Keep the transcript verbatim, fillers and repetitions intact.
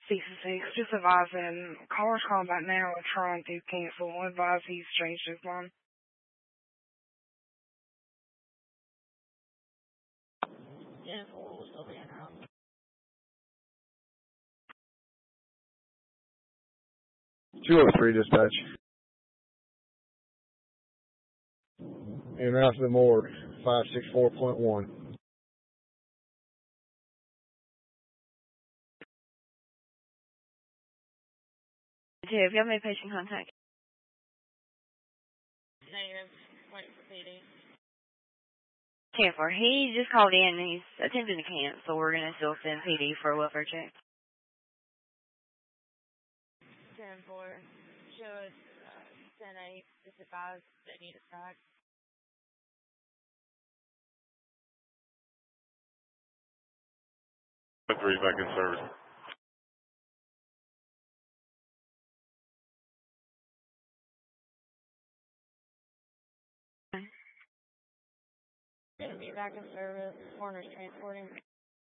sixty-six, just advising, callers calling back now are trying to cancel. Advise he's changed his mind. Yeah, we'll still be in house. two oh three dispatch. En route to the morgue, five six four point one. Have you have made patient contact? Negative. Wait for P D. ten four. He just called in and he's attempting to cancel. We're going to still send P D for a welfare check. ten four. Show us uh, ten eight. Just advise they need a track. Three back in service. Gonna be back in service. Coroner's transporting.